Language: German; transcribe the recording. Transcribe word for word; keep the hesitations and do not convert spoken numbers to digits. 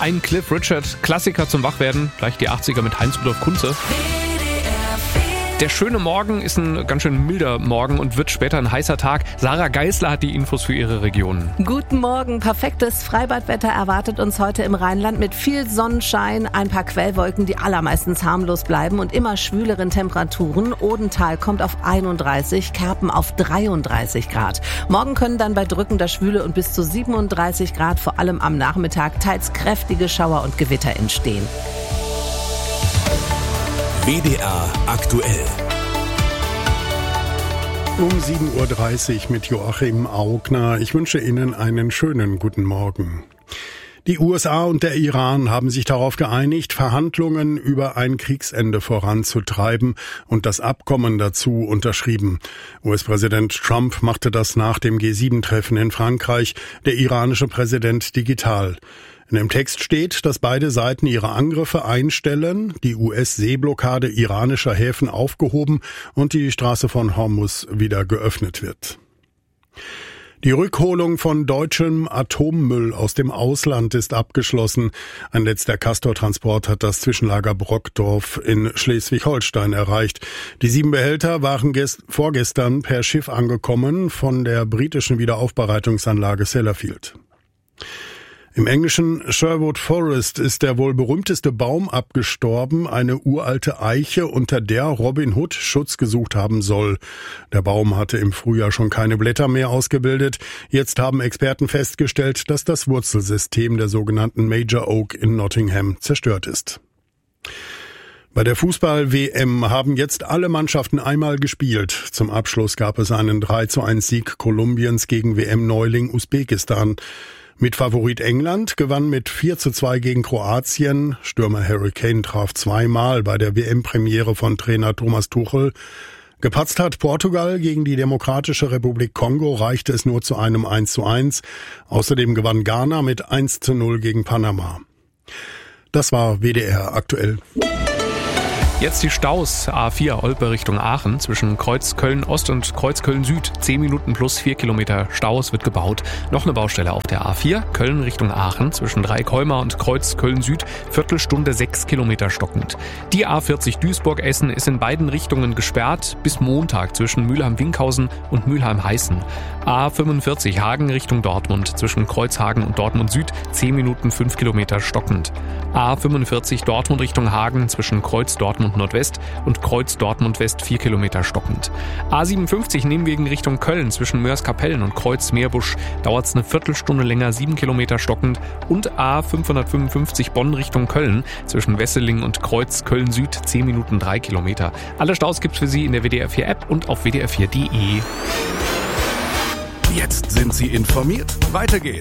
ein Cliff Richard Klassiker zum Wachwerden. Gleich die achtziger mit Heinz-Rudolf Kunze. Der schöne Morgen ist ein ganz schön milder Morgen und wird später ein heißer Tag. Sarah Geisler hat die Infos für ihre Region. Guten Morgen. Perfektes Freibadwetter erwartet uns heute im Rheinland mit viel Sonnenschein, ein paar Quellwolken, die allermeistens harmlos bleiben und immer schwüleren Temperaturen. Odental kommt auf einunddreißig, Kerpen auf dreiunddreißig Grad. Morgen können dann bei drückender Schwüle und bis zu siebenunddreißig Grad vor allem am Nachmittag teils kräftige Schauer und Gewitter entstehen. W D R aktuell. Um sieben Uhr dreißig mit Joachim Augner. Ich wünsche Ihnen einen schönen guten Morgen. Die U S A und der Iran haben sich darauf geeinigt, Verhandlungen über ein Kriegsende voranzutreiben und das Abkommen dazu unterschrieben. U S-Präsident Trump machte das nach dem G sieben Treffen in Frankreich, der iranische Präsident digital. In dem Text steht, dass beide Seiten ihre Angriffe einstellen, die U S-Seeblockade iranischer Häfen aufgehoben und die Straße von Hormuz wieder geöffnet wird. Die Rückholung von deutschem Atommüll aus dem Ausland ist abgeschlossen. Ein letzter Castor-Transport hat das Zwischenlager Brockdorf in Schleswig-Holstein erreicht. Die sieben Behälter waren gest- vorgestern per Schiff angekommen von der britischen Wiederaufbereitungsanlage Sellafield. Im englischen Sherwood Forest ist der wohl berühmteste Baum abgestorben, eine uralte Eiche, unter der Robin Hood Schutz gesucht haben soll. Der Baum hatte im Frühjahr schon keine Blätter mehr ausgebildet. Jetzt haben Experten festgestellt, dass das Wurzelsystem der sogenannten Major Oak in Nottingham zerstört ist. Bei der Fußball-W M haben jetzt alle Mannschaften einmal gespielt. Zum Abschluss gab es einen drei zu eins Sieg Kolumbiens gegen W M-Neuling Usbekistan. Mitfavorit England gewann mit vier zu zwei gegen Kroatien. Stürmer Harry Kane traf zweimal bei der W M-Premiere von Trainer Thomas Tuchel. Gepatzt hat Portugal gegen die Demokratische Republik Kongo, reichte es nur zu einem eins zu eins. Außerdem gewann Ghana mit eins zu null gegen Panama. Das war W D R aktuell. Jetzt die Staus. A vier Olpe Richtung Aachen zwischen Kreuz Köln-Ost und Kreuz Köln-Süd. zehn Minuten plus vier Kilometer Staus wird gebaut. Noch eine Baustelle auf der A vier Köln Richtung Aachen zwischen Dreieckholmer und Kreuz Köln-Süd. Viertelstunde sechs Kilometer stockend. Die A vierzig Duisburg-Essen ist in beiden Richtungen gesperrt bis Montag zwischen Mülheim-Winkhausen und Mülheim-Heißen. A fünfundvierzig Hagen Richtung Dortmund zwischen Kreuzhagen und Dortmund Süd. zehn Minuten fünf Kilometer stockend. A fünfundvierzig Dortmund Richtung Hagen zwischen Kreuz Dortmund Nordwest und Kreuz Dortmund West vier Kilometer stockend. A siebenundfünfzig Nijmegen Richtung Köln zwischen Mörs-Kapellen und Kreuz Meerbusch dauert es eine Viertelstunde länger, sieben Kilometer stockend. Und A fünfhundertfünfundfünfzig Bonn Richtung Köln zwischen Wesseling und Kreuz Köln Süd zehn Minuten drei Kilometer. Alle Staus gibt's für Sie in der W D R vier App und auf W D R vier Punkt de. Jetzt sind Sie informiert. Weiter geht's.